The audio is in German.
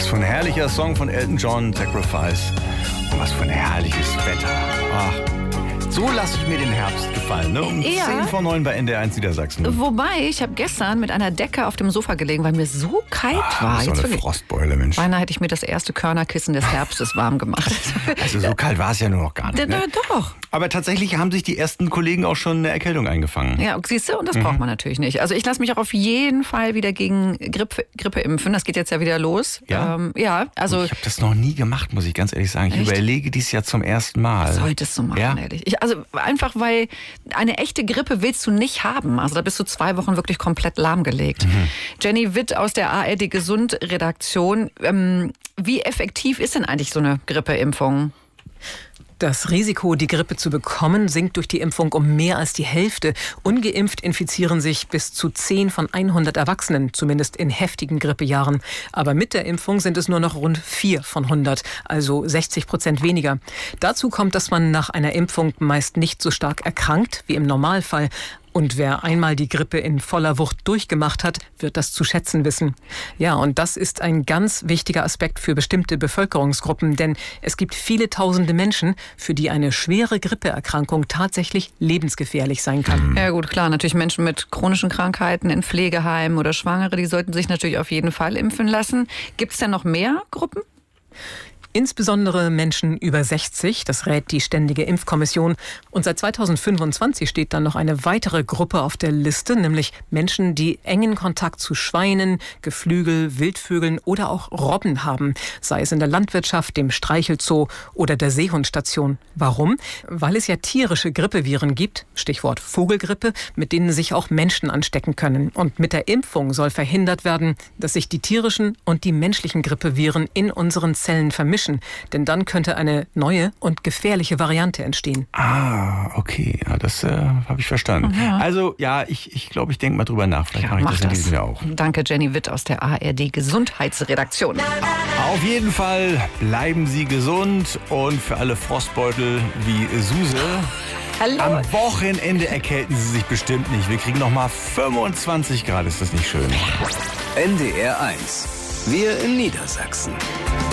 Was für ein herrlicher Song von Elton John, Sacrifice. Und was für ein herrliches Wetter. Ach, so lasse ich mir den Herbst gefallen, ne? Um 10:09 bei NDR1 Niedersachsen. Wobei, ich habe gestern mit einer Decke auf dem Sofa gelegen, weil mir so kalt war. So eine Frostbeule, Mensch. Beinahe hätte ich mir das erste Körnerkissen des Herbstes warm gemacht. Also so kalt war es ja nur noch gar nicht. Ne? Doch. Aber tatsächlich haben sich die ersten Kollegen auch schon eine Erkältung eingefangen. Ja, siehst du, und das braucht man natürlich nicht. Also ich lasse mich auch auf jeden Fall wieder gegen Grippe impfen. Das geht jetzt ja wieder los. Ja? Also ich habe das noch nie gemacht, muss ich ganz ehrlich sagen. Ich überlege dies ja zum ersten Mal. Solltest du machen, ehrlich. Also einfach, weil eine echte Grippe willst du nicht haben. Also da bist du 2 Wochen wirklich komplett lahmgelegt. Jenny Witt aus der ARD Gesund Redaktion. Wie effektiv ist denn eigentlich so eine Grippeimpfung? Das Risiko, die Grippe zu bekommen, sinkt durch die Impfung um mehr als die Hälfte. Ungeimpft infizieren sich bis zu 10 von 100 Erwachsenen, zumindest in heftigen Grippejahren. Aber mit der Impfung sind es nur noch rund 4 von 100, also 60% weniger. Dazu kommt, dass man nach einer Impfung meist nicht so stark erkrankt wie im Normalfall. Und wer einmal die Grippe in voller Wucht durchgemacht hat, wird das zu schätzen wissen. Ja, und das ist ein ganz wichtiger Aspekt für bestimmte Bevölkerungsgruppen, denn es gibt viele tausende Menschen, für die eine schwere Grippeerkrankung tatsächlich lebensgefährlich sein kann. Ja gut, klar, natürlich Menschen mit chronischen Krankheiten in Pflegeheimen oder Schwangere, die sollten sich natürlich auf jeden Fall impfen lassen. Gibt es denn noch mehr Gruppen? Insbesondere Menschen über 60, das rät die Ständige Impfkommission. Und seit 2025 steht dann noch eine weitere Gruppe auf der Liste, nämlich Menschen, die engen Kontakt zu Schweinen, Geflügel, Wildvögeln oder auch Robben haben, sei es in der Landwirtschaft, dem Streichelzoo oder der Seehundstation. Warum? Weil es ja tierische Grippeviren gibt, Stichwort Vogelgrippe, mit denen sich auch Menschen anstecken können. Und mit der Impfung soll verhindert werden, dass sich die tierischen und die menschlichen Grippeviren in unseren Zellen vermischen. Denn dann könnte eine neue und gefährliche Variante entstehen. Ah, okay. Ja, das habe ich verstanden. Ja. Also, ja, ich glaube, ich denke mal drüber nach. Vielleicht mache ich das in diesem Jahr auch. Danke, Jenny Witt aus der ARD Gesundheitsredaktion. Auf jeden Fall bleiben Sie gesund. Und für alle Frostbeutel wie Suse, Hallo. am Wochenende erkälten Sie sich bestimmt nicht. Wir kriegen noch mal 25 Grad. Ist das nicht schön? NDR1. Wir in Niedersachsen.